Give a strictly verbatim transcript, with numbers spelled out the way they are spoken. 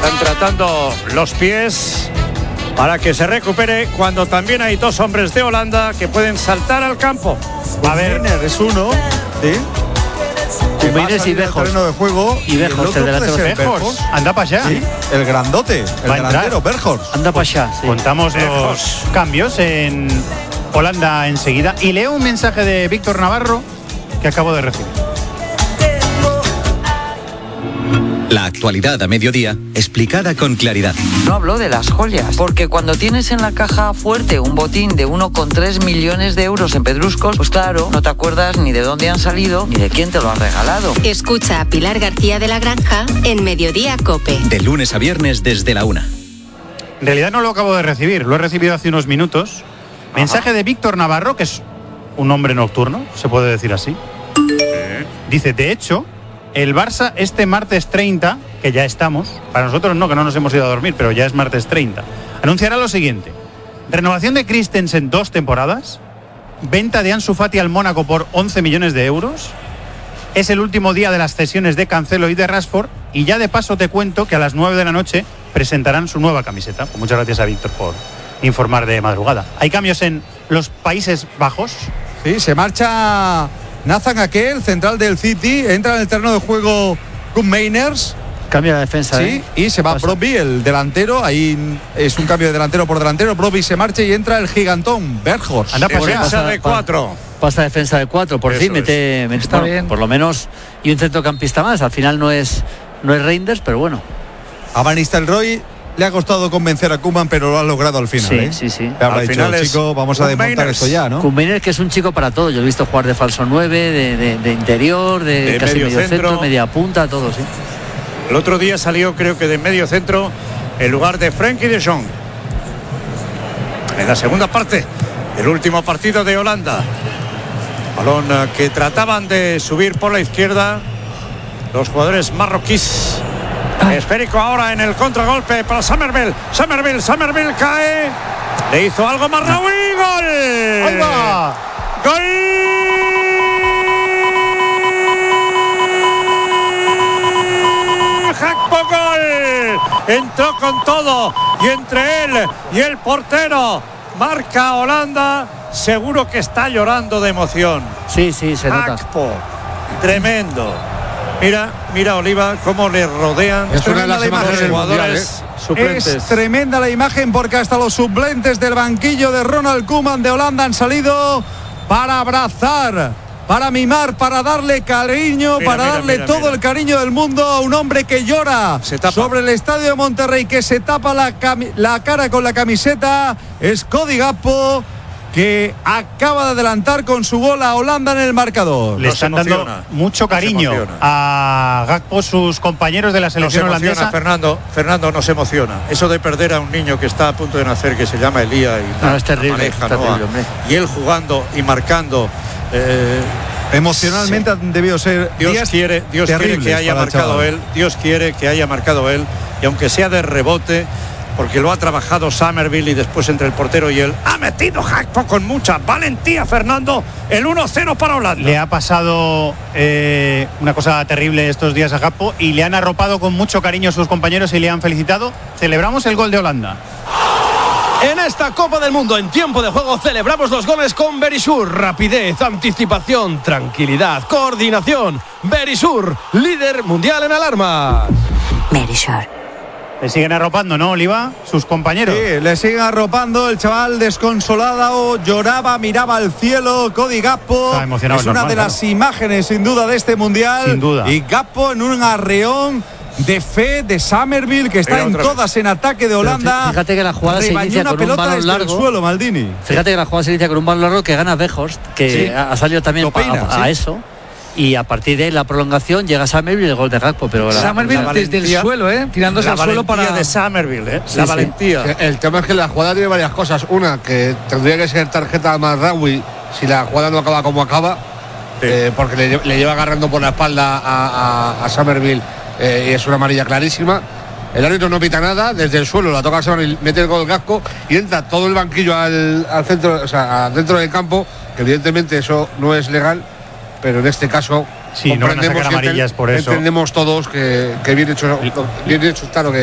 Están tratando los pies para que se recupere, cuando también hay dos hombres de Holanda que pueden saltar al campo. A ver, es uno, ¿sí? Cumbines y Bejos. Terreno de juego. Y Bejos, el, el delantero Bejos. Anda para allá. Sí, el grandote, el delantero, Bejos. Anda para allá. Sí. Contamos Bejos. los cambios en Holanda enseguida. Y leo un mensaje de Víctor Navarro que acabo de recibir. La actualidad a mediodía, explicada con claridad. No hablo de las joyas, porque cuando tienes en la caja fuerte un botín de uno coma tres millones de euros en pedruscos, pues claro, no te acuerdas ni de dónde han salido ni de quién te lo ha regalado. Escucha a Pilar García de la Granja en Mediodía COPE. De lunes a viernes desde la una. En realidad no lo acabo de recibir, lo he recibido hace unos minutos. Ajá. Mensaje de Víctor Navarro, que es un hombre nocturno, se puede decir así. ¿Eh? Dice, de hecho, el Barça este martes treinta, que ya estamos, para nosotros no, que no nos hemos ido a dormir, pero ya es martes treinta, anunciará lo siguiente: renovación de Christensen dos temporadas, venta de Ansu Fati al Mónaco por once millones de euros, es el último día de las cesiones de Cancelo y de Rashford, y ya de paso te cuento que a las nueve de la noche presentarán su nueva camiseta. Pues muchas gracias a Víctor por informar de madrugada. ¿Hay cambios en los Países Bajos? Sí, se marcha Nathan Ake, el central del City, entra en el terreno de juego Koen Meiners. Cambia la defensa, Sí, ¿eh? y se va Brobbey, el delantero. Ahí es un cambio de delantero por delantero. Brobbey se marcha y entra el gigantón Berghorst. Anda por defensa de cuatro. Pasa defensa de cuatro, por Eso fin mete, mete Está bueno, bien. por lo menos, y un centrocampista más. Al final no es no es Reinders, pero bueno. A Van Nistelrooy le ha costado convencer a Koeman, pero lo ha logrado al final. Sí, ¿eh? sí, sí. Habrá Al dicho, final es chico, vamos a desmontar Meiners. esto ya, ¿no? Koen Meiners, que es un chico para todo. Yo he visto jugar de falso nueve, de, de, de interior, de, De casi medio medio centro, centro. media punta, todo, sí. El otro día salió, creo que de medio centro, en lugar de Frenkie de Jong. En la segunda parte, el último partido de Holanda. Balón eh, que trataban de subir por la izquierda los jugadores marroquíes. Esférico ahora en el contragolpe para Somerville. Somerville, Somerville cae. Le hizo algo Marraoui. ¡Gol! ¡Ahí va! ¡Gol! Gakpo, gol. Entró con todo y entre él y el portero marca Holanda. Seguro que está llorando de emoción. Sí, sí, se nota. Gakpo, tremendo. Mira, mira Oliva cómo le rodean. Es una de las los imágenes del jugadores suplentes. Es tremenda la imagen porque hasta los suplentes del banquillo de Ronald Koeman de Holanda han salido para abrazar, para mimar, para darle cariño, Mira, para mira, darle mira, todo mira. el cariño del mundo a un hombre que llora Se tapa. sobre el estadio de Monterrey, que se tapa la, cami- la cara con la camiseta. Es Cody Gakpo, que acaba de adelantar con su gol a Holanda en el marcador. Le Nos están emociona. dando mucho Nos cariño emociona. a Gakpo, sus compañeros de la Nos selección emociona, holandesa. Fernando, Fernando nos emociona. Eso de perder a un niño que está a punto de nacer, que se llama Elías, y No, la- es terrible, la maneja, es ¿no? terrible, hombre. Y él jugando y marcando. eh, Emocionalmente han debido ser Dios días quiere, Dios quiere terribles que haya para el marcado chaval. él. Dios quiere que haya marcado él. Y aunque sea de rebote, porque lo ha trabajado Somerville y después entre el portero y él, ha metido Gakpo con mucha valentía, Fernando. El uno cero para Holanda. Le ha pasado eh, una cosa terrible estos días a Gakpo y le han arropado con mucho cariño a sus compañeros y le han felicitado. Celebramos el gol de Holanda. En esta Copa del Mundo, en tiempo de juego, celebramos los goles con Verisur. Rapidez, anticipación, tranquilidad, coordinación. Verisur, líder mundial en alarmas. Verisur. Le siguen arropando, ¿no, Oliva? Sus compañeros. Sí, le siguen arropando. El chaval desconsolado lloraba, miraba al cielo. Cody Gakpo Está emocionado, es una normal, de claro. las imágenes sin duda de este mundial. Sin duda. Y Gakpo en un arreón de fe de Somerville, que está Mira, en otra vez. todas en ataque de Holanda. Fíjate que la jugada se Rebañó inicia una con un pelota balón desde largo. el suelo, Maldini. Fíjate que la jugada se inicia con un balón largo que gana Weghorst, que Sí. ha ha salido también Lo pa- peina, a, a sí. eso. Y a partir de la prolongación llega Somerville y el gol de Gakpo. Pero la- Somerville la- desde el suelo, ¿eh? Tirándose La al suelo valentía para. de Somerville, ¿eh? Sí, la sí. valentía. El tema es que la jugada tiene varias cosas. Una, que tendría que ser tarjeta a Marraoui si la jugada no acaba como acaba, Sí. eh, porque le, lle- le lleva agarrando por la espalda a, a, a Somerville eh, y es una amarilla clarísima. El árbitro no pita nada, desde el suelo la toca a Somerville, mete el gol Gakpo y entra todo el banquillo al, al centro, o sea, dentro del campo, que evidentemente eso no es legal, pero en este caso Sí, no van a sacar comprendemos y enten- amarillas por eso. entendemos todos que, que bien hecho, bien hecho está lo que